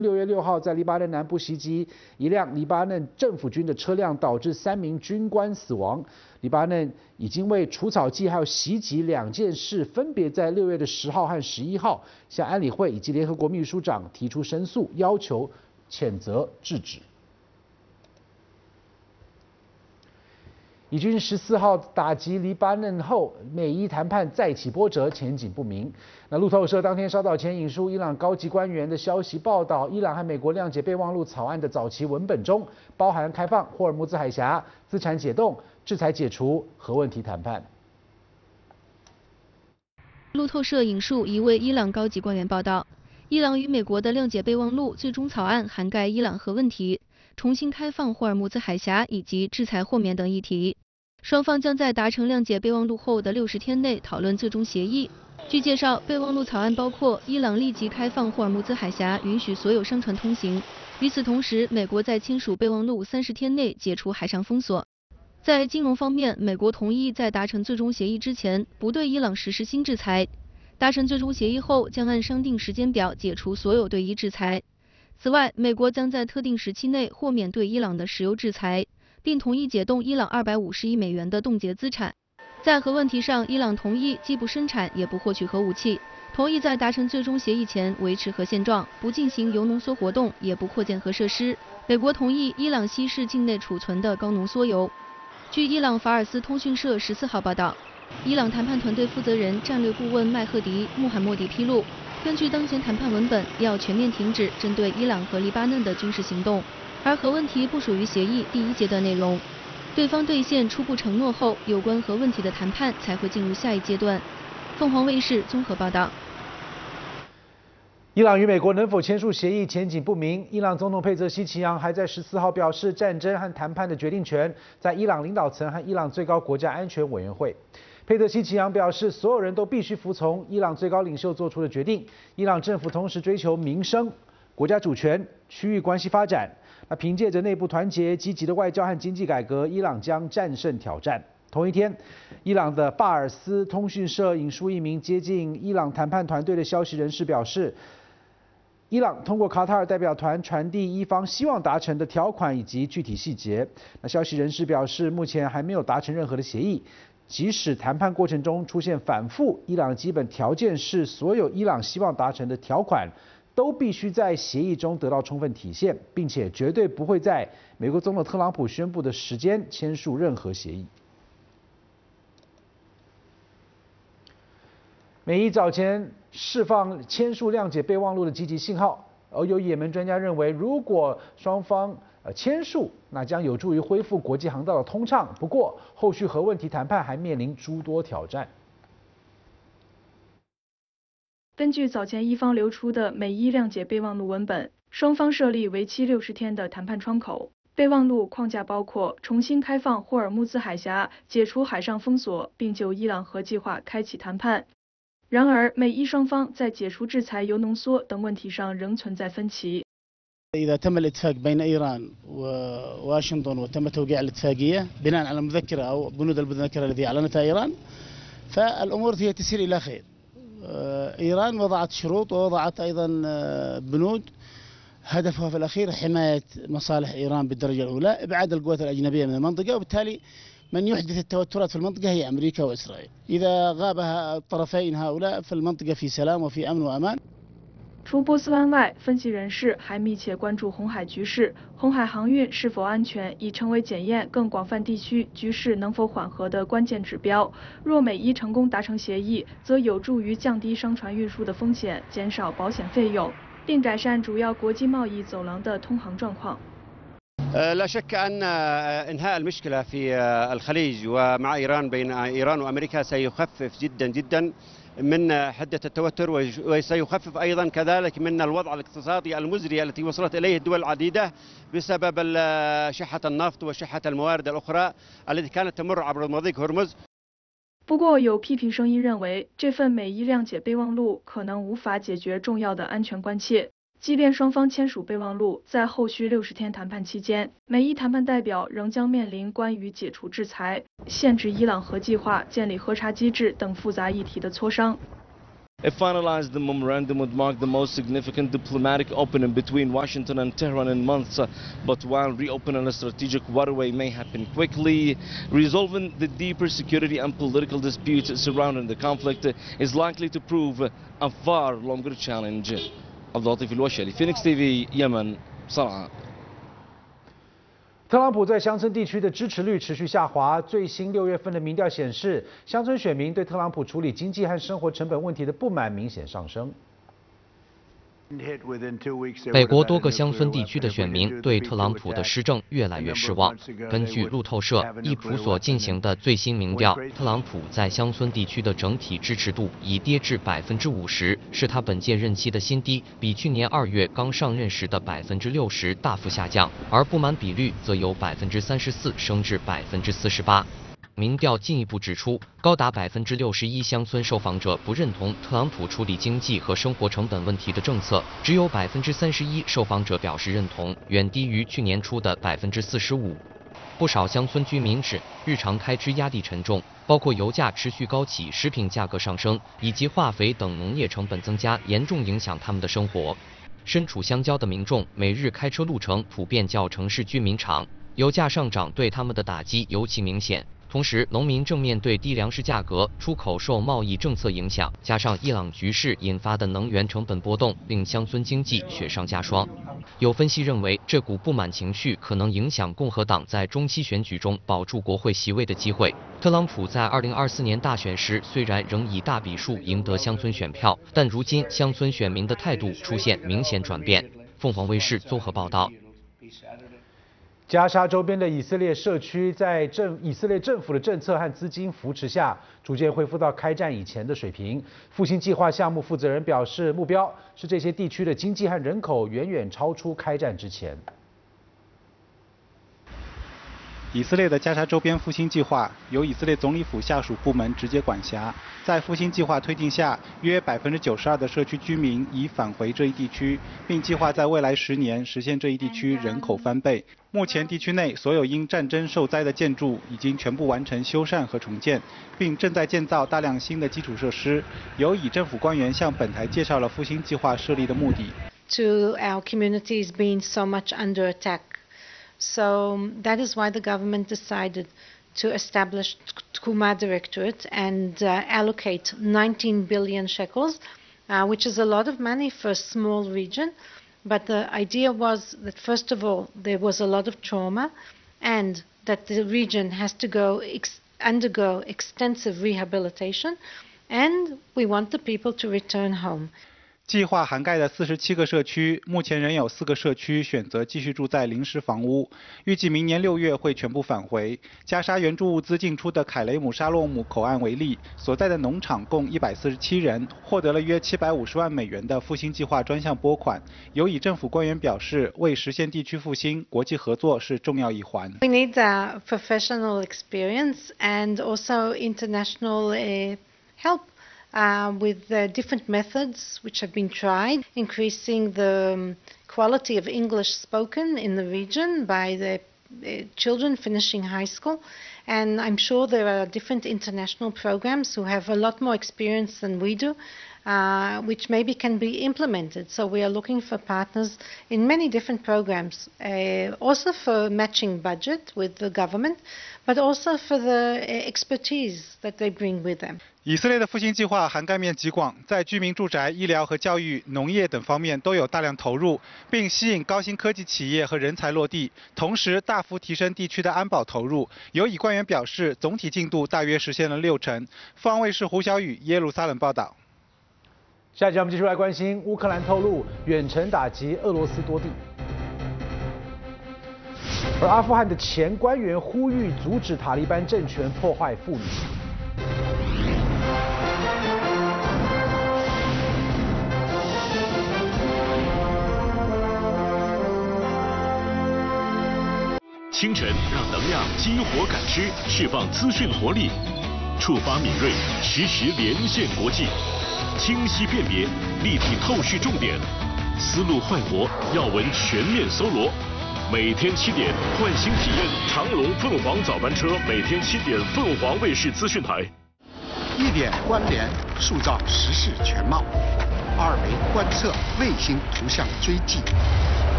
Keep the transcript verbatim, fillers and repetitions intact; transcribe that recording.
六月六号，在黎巴嫩南部袭击一辆黎巴嫩政府军的车辆，导致三名军官死亡。黎巴嫩已经为除草剂还有袭击两件事，分别在六月的十号和十一号向安理会以及联合国秘书长提出申诉，要求谴责制止。以军十四号打击黎巴嫩后，美伊谈判再起波折，前景不明。那路透社当天稍早前引述伊朗高级官员的消息报道，伊朗和美国谅解备忘录草案的早期文本中，包含开放霍尔木兹海峡、资产解冻、制裁解除、核问题谈判。 路透社引述一位伊朗高级官员报道，伊朗与美国的谅解备忘录最终草案涵盖伊朗核问题、重新开放霍尔木兹海峡以及制裁豁免等议题。双方将在达成谅解备忘录后的六十天内讨论最终协议。据介绍，备忘录草案包括伊朗立即开放霍尔木兹海峡，允许所有商船通行。与此同时，美国在签署备忘录三十天内解除海上封锁。在金融方面，美国同意在达成最终协议之前不对伊朗实施新制裁。达成最终协议后，将按商定时间表解除所有对伊制裁。此外，美国将在特定时期内豁免对伊朗的石油制裁，并同意解冻伊朗二百五十亿美元的冻结资产。在核问题上，伊朗同意既不生产也不获取核武器，同意在达成最终协议前维持核现状，不进行铀浓缩活动，也不扩建核设施。美国同意伊朗稀释境内储存的高浓缩铀。据伊朗法尔斯通讯社十四号报道，伊朗谈判团队负责人战略顾问麦赫迪·穆罕默迪披露，根据当前谈判文本，要全面停止针对伊朗和黎巴嫩的军事行动，而核问题不属于协议第一阶段内容。对方兑现初步承诺后，有关核问题的谈判才会进入下一阶段。凤凰卫视综合报道。 伊朗与美国能否签署协议前景不明。伊朗总统佩泽西奇扬还在十四号表示，战争和谈判的决定权在伊朗领导层和伊朗最高国家安全委员会。佩泽西奇扬表示，所有人都必须服从伊朗最高领袖做出的决定。伊朗政府同时追求民生、国家主权、区域关系发展。那凭借着内部团结、积极的外交和经济改革，伊朗将战胜挑战。同一天，伊朗的巴尔斯通讯社引述一名接近伊朗谈判团队的消息人士表示，伊朗通过卡塔尔代表团传递伊方希望达成的条款以及具体细节。那消息人士表示，目前还没有达成任何的协议。即使谈判过程中出现反复，伊朗的基本条件是所有伊朗希望达成的条款都必须在协议中得到充分体现，并且绝对不会在美国总统特朗普宣布的时间签署任何协议。美伊早前释放签署谅解备忘录的积极信号，而有也门专家认为，如果双方呃签署，那将有助于恢复国际航道的通畅。不过，后续核问题谈判还面临诸多挑战。 根据早前伊方流出的美伊谅解备忘录文本，双方设立为期六十天的谈判窗口。备忘录框架包括重新开放霍尔木兹海峡、解除海上封锁，并就伊朗核计划开启谈判。然而，美伊双方在解除制裁、铀浓缩等问题上仍存在分歧。 إذا تم الاتفاق بين إيران وواشنطن وتم توقيع الاتفاقية بناء على المذكرة أو بنود المذكرة التي أعلنتها إيران، فالأمور هي تسير إلى خير. إيران وضعت شروط ووضعت أيضا بنود هدفها في الأخير حماية مصالح إيران بالدرجة الأولى، إبعاد القوات الأجنبية من المنطقة، وبالتالي من يحدث التوترات في المنطقة هي أمريكا وإسرائيل. إذا غاب الطرفين هؤلاء فالمنطقة في سلام وفي أمن وأمان. 除波斯湾外，分析人士还密切关注红海局势，红海航运是否安全已成为检验更广泛地区局势能否缓和的关键指标。若美伊成功达成协议，则有助于降低商船运输的风险，减少保险费用，并改善主要国际贸易走廊的通航状况。 لا شك أن إنهاء المشكلة في الخليج ومع إيران بين إيران وأمريكا سيخفف جدا جدا من حدة التوتر وسيخفف أيضا كذلك من الوضع الاقتصادي المزري التي وصلت إليه الدول العديدة بسبب شحة النفط وشحة الموارد الأخرى التي كانت تمر عبر مضيق هرمز. 不过，有批评声音认为，这份美伊谅解备忘录可能无法解决重要的安全关切。 即便双方签署备忘录，在后续六十天谈判期间，美伊谈判代表仍将面临关于解除制裁、限制伊朗核计划、建立核查机制等复杂议题的磋商。 It finalized the memorandum would mark the most significant diplomatic opening between Washington and Tehran in months, but while reopening a strategic waterway may happen quickly, resolving the deeper security and political disputes surrounding the conflict is likely to prove a far longer challenge. عبد اللطيف الوشلي Phoenix T V يمن صنعاء. 特朗普在乡村地区的支持率持续下滑。最新六月份的民调显示，乡村选民对特朗普处理经济和生活成本问题的不满明显上升。 美国多个乡村地区的选民对特朗普的施政越来越失望。根据路透社、易普所进行的最新民调，特朗普在乡村地区的整体支持度已跌至百分之五十，是他本届任期的新低，比去年二月刚上任时的百分之六十大幅下降。而不满比率则由百分之三十四升至百分之四十八。民调进一步指出，高达百分之六十一乡村受访者不认同特朗普处理经济和生活成本问题的政策，只有百分之三十一受访者表示认同，远低于去年初的百分之四十五。不少乡村居民指，日常开支压力沉重，包括油价持续高企、食品价格上升，以及化肥等农业成本增加，严重影响他们的生活。身处乡郊的民众，每日开车路程普遍较城市居民长，油价上涨对他们的打击尤其明显。同时，农民正面对低粮食价格、出口受贸易政策影响，加上伊朗局势引发的能源成本波动，令乡村经济雪上加霜。有分析认为，这股不满情绪可能影响共和党在中期选举中保住国会席位的机会。特朗普在二零二四年大选时虽然仍以大比数赢得乡村选票，但如今乡村选民的态度出现明显转变。凤凰卫视综合报道。 加沙周边的以色列社区在政以色列政府的政策和资金扶持下，逐渐恢复到开战以前的水平。复兴计划项目负责人表示，目标是这些地区的经济和人口远远超出开战之前。 以色列的加沙周边复兴计划由以色列总理府下属部门直接管辖。在复兴计划推进下，约百分之九十二的社区居民已返回这一地区，并计划在未来十年实现这一地区人口翻倍。目前，地区内所有因战争受灾的建筑已经全部完成修缮和重建，并正在建造大量新的基础设施。由以政府官员向本台介绍了复兴计划设立的目的。 To our communities being so much under attack. So that is why the government decided to establish Tkuma Directorate and uh, allocate nineteen billion shekels, uh, which is a lot of money for a small region. But the idea was that, first of all, there was a lot of trauma and that the region has to go ex undergo extensive rehabilitation, and we want the people to return home. 计划涵盖的四十七个社区，目前仍有四个社区选择继续住在临时房屋，预计明年六月会全部返回。加沙援助物资进出的凯雷姆沙洛姆口岸为例，所在的农场共一百四十七人获得了约七百五十万美元的复兴计划专项拨款。有以政府官员表示，为实现地区复兴，国际合作是重要一环。 We need uh, professional experience and also international uh, help. Uh, with uh, different methods which have been tried, increasing the um, quality of English spoken in the region by the uh, children finishing high school. And I'm sure there are different international programs who have a lot more experience than we do, uh, which maybe can be implemented. So we are looking for partners in many different programs, uh, also for matching budget with the government, but also for the expertise that they bring with them. 以色列的复兴计划涵盖面极广，在居民住宅、医疗和教育、农业等方面都有大量投入，并吸引高新科技企业和人才落地，同时大幅提升地区的安保投入。有以官员表示，总体进度大约实现了六成。凤凰卫视胡小雨耶路撒冷报道。 下一节我们继续来关心乌克兰透露远程打击俄罗斯多地，而阿富汗的前官员呼吁阻止塔利班政权破坏妇女。 清晨让能量激活感知，释放资讯活力，触发敏锐，实时连线国际，清晰辨别，立体透视重点，思路快活，要闻全面搜罗。每天七点，唤醒体验长龙凤凰早班车，每天七点，凤凰卫视资讯台。 一点关联，塑造时事全貌；二维观测，卫星图像追迹。